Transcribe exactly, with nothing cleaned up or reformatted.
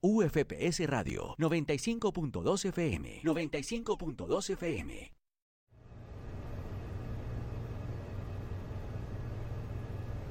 U F P S Radio noventa y cinco punto dos F M. noventa y cinco punto dos F M.